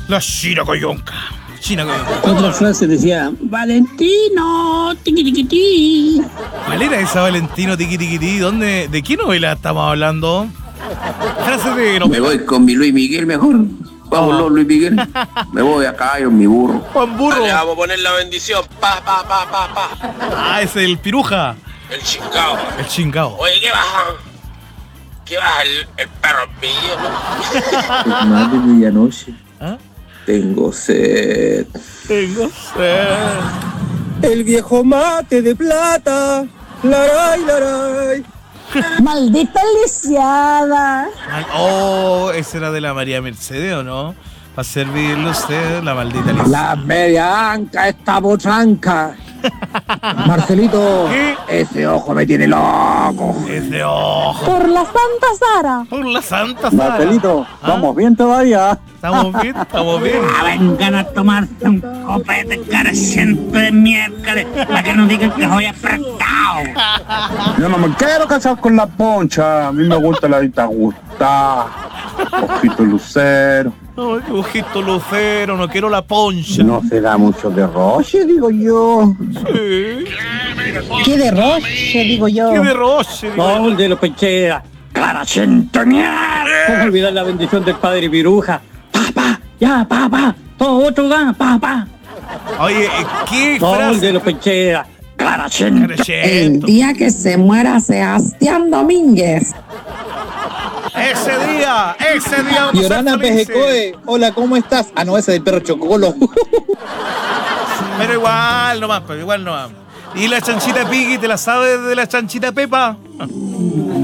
La China Coyonca. China Coyonca. Otra frase decía, Valentino, tiqui tiqui ti. ¿Cuál era esa Valentino tiqui tiqui ti? ¿Dónde? ¿De qué novela estamos hablando? Frases de Me voy con mi Luis Miguel mejor. Vámonos, Luis Miguel. Me voy a caballo en mi burro. Juan Burro. Le vamos a poner la bendición. Pa. Ah, es el piruja. El chingao. El chingao. Oye, ¿qué baja? ¿Qué baja el perro pillo? Es más de medianoche. ¿Ah? Tengo sed. Tengo sed. El viejo mate de plata. Laray. Maldita lisiada. Oh, esa era de la María Mercedes, ¿o no? Para servirle usted la maldita lista. La media anca, esta botranca. Marcelito, ¿Qué? ese ojo me tiene loco. Ese ojo. Por la Santa Sara. Por la Santa Sara. Marcelito, ¿Ah? vamos bien todavía. Estamos bien, estamos bien. Vengan a tomarse un copete careciente de miércoles para que no digan que soy apretado. Yo no me quiero casar con la poncha. A mí me gusta la vista gustada. Ojito lucero. No, qué ojito lucero, no quiero la poncha. No se da mucho derroche, digo yo. Sí. Qué derroche, digo yo. Qué derroche. No, de los pechera. Clara centenial. ¿Cómo olvidar la bendición del padre Viruja? Pa. Todo otro gana, pa. Oye, ¿qué No, frase? de los pechera. Clara centenial. El día que se muera Sebastián Domínguez. Ese día vamos a ser Yorana felices. Pejecoe, hola, ¿cómo estás? Ah, no, ese es el perro Chocolo. Pero igual nomás. Y la chanchita Piggy, ¿te la sabes de la chanchita Pepa?